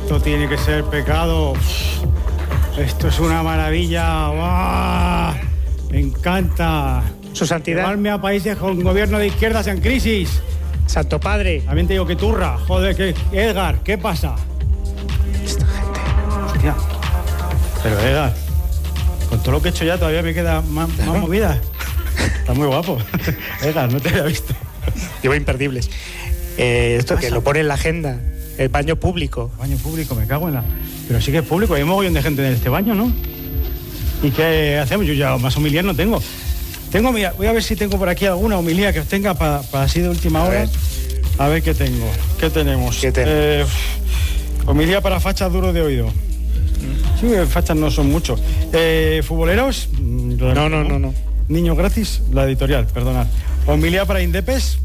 Esto tiene que ser pecado. Esto es una maravilla. ¡Wow! Me encanta. Su santidad. Llevarme a países con gobierno de izquierdas en crisis. Santo Padre. También te digo que turra. Joder, que Edgar, ¿qué pasa? Esta gente. Hostia. Pero Edgar, con todo lo que he hecho ya todavía me queda más movida. Está muy guapo. Edgar, no te había visto. Llevo imperdibles. Esto que lo pone en la agenda. El baño público. Baño público, me cago en la... Pero sí que es público, hay un mogollón de gente en este baño, ¿no? ¿Y qué hacemos? Yo ya más homilías no tengo. Mira, voy a ver si tengo por aquí alguna homilía que tenga para así de última hora. A ver qué tengo. ¿Qué tenemos? Homilía para fachas duros de oído. Sí, fachas no son muchos. ¿Futboleros? No. Niños gratis, la editorial, perdonad. Homilía para Indepes.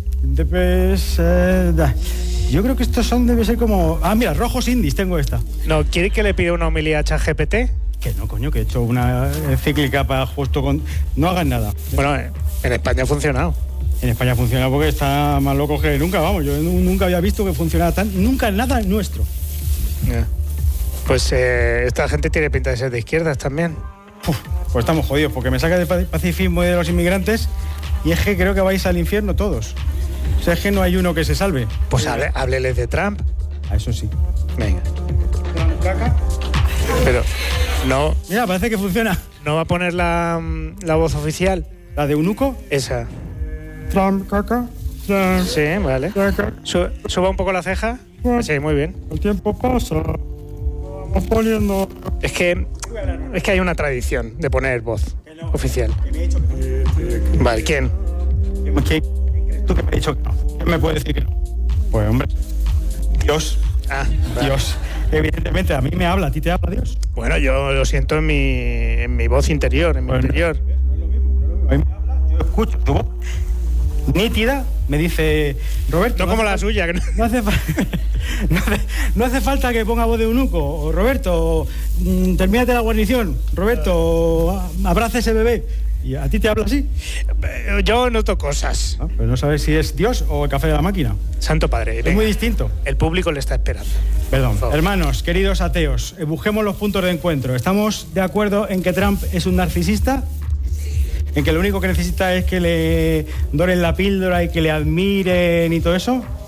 Yo creo que estos debe ser como... Ah, mira, rojos indies, tengo esta. No, ¿quiere que le pida una homilía a ChatGPT? Que no, coño, que he hecho una encíclica para justo con... No hagan nada. Bueno, en España ha funcionado. En España funciona porque está más loco que nunca, vamos. Yo nunca había visto que funcionara tan... Nunca nada nuestro. Yeah. Pues esta gente tiene pinta de ser de izquierdas también. Pues estamos jodidos, porque me saca del pacifismo y de los inmigrantes y es que creo que vais al infierno todos. O sea, es que no hay uno que se salve. Pues hábleles de Trump. A eso sí. Venga. Pero no... Mira, parece que funciona. ¿No va a poner la voz oficial? ¿La de Eunuco? Esa. Trump, caca. Trump, sí, vale. Caca. Suba un poco la ceja. Sí, muy bien. El tiempo pasa. Vamos poniendo... Es que hay una tradición de poner voz oficial. Vale, ¿quién? ¿Tú qué me has dicho que no? ¿Quién me puede decir que no? Pues hombre, Dios. Ah, vale. Dios. Evidentemente, a mí me habla, ¿a ti te habla Dios? Bueno, yo lo siento en mi voz interior, en mi interior. No es lo mismo. A mí me habla, yo escucho tu voz nítida, me dice Roberto. No como la suya. Que no hace no hace falta que ponga voz de eunuco. O Roberto, termínate la guarnición. Roberto, abraza ese bebé. ¿Y a ti te habla así? Yo noto cosas. Pero no sabes si es Dios o el café de la máquina. Santo Padre. Es muy distinto. El público le está esperando. Perdón. Hermanos, queridos ateos, busquemos los puntos de encuentro. ¿Estamos de acuerdo en que Trump es un narcisista? ¿En que lo único que necesita es que le doren la píldora y que le admiren y todo eso?